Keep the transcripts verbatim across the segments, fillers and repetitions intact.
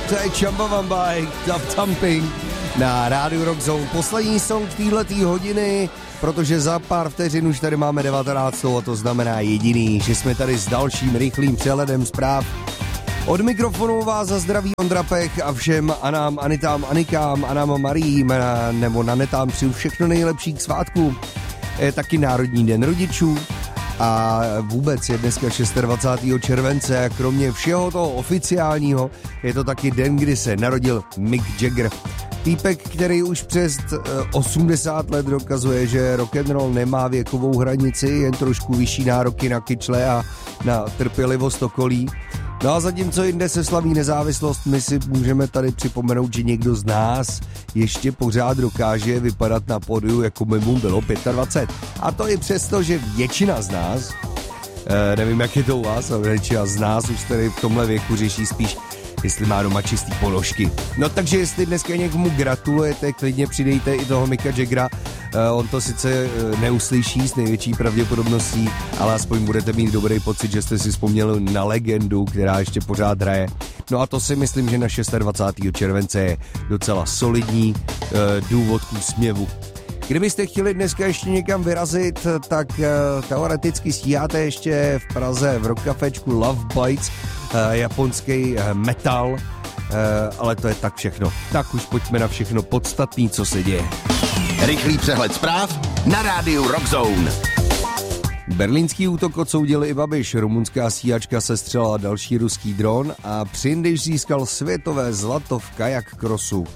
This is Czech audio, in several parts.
to je Chumbawamba, Tough Thumping na Rádiu Rock Zone. Poslední song téhletý hodiny, protože za pár vteřin už tady máme devatenáctou a to znamená jediný, že jsme tady s dalším rychlým přehledem zpráv. Od mikrofonu vás zazdraví Ondra Pech a všem Anám, Anitám, Anikám, Anám, Mariím nebo Nanetám přeju všechno nejlepší k svátku. Je taky Národní den rodičů a vůbec je dneska dvacátého šestého července a kromě všeho toho oficiálního je to taky den, kdy se narodil Mick Jagger. Týpek, který už přes osmdesát let dokazuje, že rock'n'roll nemá věkovou hranici, jen trošku vyšší nároky na kyčle a na trpělivost okolí. No a zatímco jinde se slaví nezávislost, my si můžeme tady připomenout, že někdo z nás ještě pořád dokáže vypadat na pódiu, jako by mu bylo dvacet pět. A to i přesto, že většina z nás, eh, nevím jak je to u vás, ale většina z nás už tady v tomhle věku řeší spíš, jestli má doma čistý ponožky. No takže jestli dneska někomu gratulujete, klidně přidejte i toho Micka Jaggera. Uh, on to sice uh, neuslyší s největší pravděpodobností, ale aspoň budete mít dobrý pocit, že jste si vzpomněli na legendu, která ještě pořád hraje. No a to si myslím, že na dvacátého šestého července je docela solidní uh, důvod k úsměvu. Kdybyste chtěli dneska ještě někam vyrazit, tak uh, teoreticky stíháte ještě v Praze v rockcafečku Love Bites, uh, japonský uh, metal, uh, ale to je tak všechno. Tak už pojďme na všechno podstatný, co se děje. Rychlý přehled zpráv na rádiu Rock Zone. Berlínský útok odsoudil i Babiš, rumunská stíhačka sestřelila další ruský dron a Přindyš získal světové zlato v kajak crossu.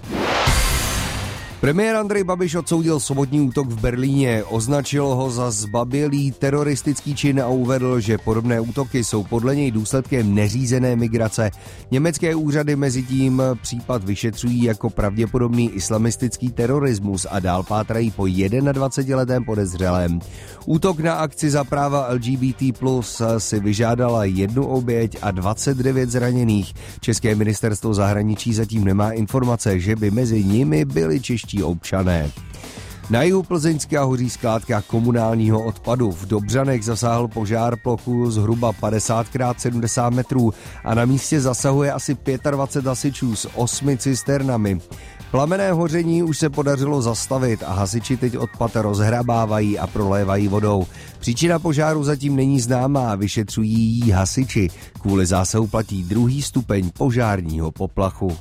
Premiér Andrej Babiš odsoudil sobotní útok v Berlíně, označil ho za zbabělý teroristický čin a uvedl, že podobné útoky jsou podle něj důsledkem neřízené migrace. Německé úřady mezitím případ vyšetřují jako pravděpodobný islamistický terorismus a dál pátrají po dvacetiletém podezřelém. Útok na akci za práva L G B T plus si vyžádala jednu oběť a dvacet devět zraněných. České ministerstvo zahraničí zatím nemá informace, že by mezi nimi byli čeští občané. Na jihu Plzeňska hoří skládka komunálního odpadu. V Dobřanech zasáhl požár plochu zhruba padesát krát sedmdesát metrů a na místě zasahuje asi dvacet pět hasičů s osmi cisternami. Plamenné hoření už se podařilo zastavit a hasiči teď odpad rozhrabávají a prolévají vodou. Příčina požáru zatím není známá, vyšetřují ji hasiči. Kvůli zásahu platí druhý stupeň požárního poplachu.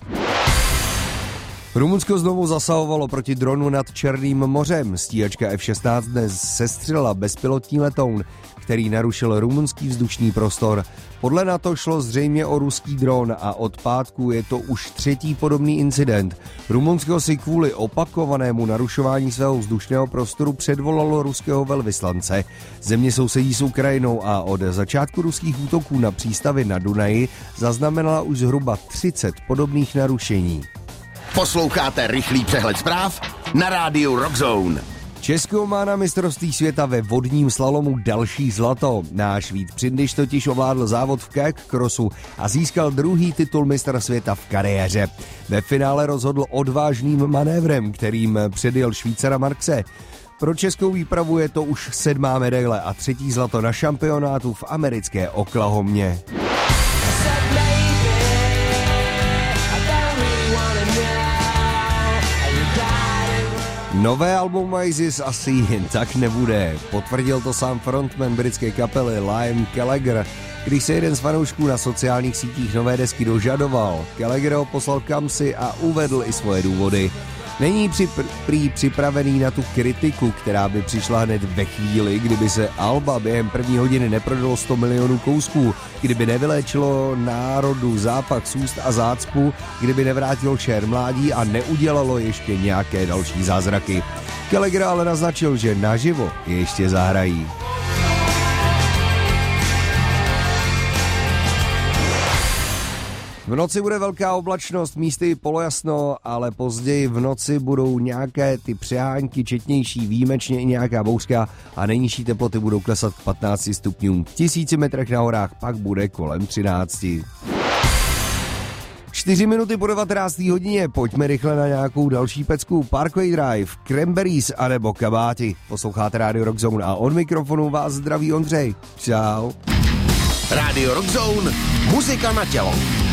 Rumunsko znovu zasahovalo proti dronu nad Černým mořem. Stíhačka F šestnáct dnes sestřelila bezpilotní letoun, který narušil rumunský vzdušný prostor. Podle NATO šlo zřejmě o ruský dron a od pátku je to už třetí podobný incident. Rumunsko si kvůli opakovanému narušování svého vzdušného prostoru předvolalo ruského velvyslance. Země sousedí s Ukrajinou a od začátku ruských útoků na přístavy na Dunaji zaznamenala už zhruba třicet podobných narušení. Posloucháte rychlý přehled zpráv na rádiu Rock Zone. Česko má na mistrovství světa ve vodním slalomu další zlato. Náš Vít Přindyš totiž ovládl závod v kajak crossu a získal druhý titul mistra světa v kariéře. Ve finále rozhodl odvážným manévrem, kterým předjel Švýcara Marxe. Pro českou výpravu je to už sedmá medaile a třetí zlato na šampionátu v americké Oklahomě. Nové album Oasis asi jen tak nebude. Potvrdil to sám frontman britské kapely Liam Gallagher, když se jeden z fanoušků na sociálních sítích nové desky dožadoval. Gallagher ho poslal kamsi a uvedl i svoje důvody. Není připr- prý připravený na tu kritiku, která by přišla hned ve chvíli, kdyby se alba během první hodiny neprodalo sto milionů kousků, kdyby nevyléčilo národu zápach z úst a zácpu, kdyby nevrátilo šér mládí a neudělalo ještě nějaké další zázraky. Gallagher ale naznačil, že naživo ještě zahrají. V noci bude velká oblačnost, místy polojasno, ale později v noci budou nějaké ty přehánky četnější, výjimečně i nějaká bouřka a nejnižší teploty budou klesat k patnácti stupňům. V tisíci metrech na horách pak bude kolem třinácti. Čtyři minuty po devatenácté hodině, pojďme rychle na nějakou další pecku. Parkway Drive, Cranberries anebo Kabáti. Posloucháte Radio Rock Zone a od mikrofonu vás zdraví Ondřej. Čau. Radio Rock Zone, muzika na tělo.